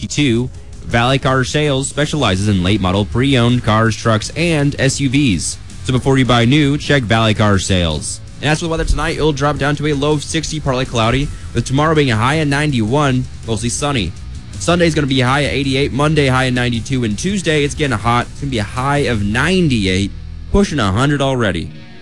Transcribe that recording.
52. Valley Car Sales specializes in late model pre-owned cars, trucks, and SUVs. So before you buy new, check Valley Car Sales. And as for the weather tonight, it'll drop down to a low of 60, partly cloudy, with tomorrow being a high of 91, mostly sunny. Sunday's going to be a high of 88, Monday high of 92, and Tuesday it's getting hot. It's going to be a high of 98, pushing 100 already.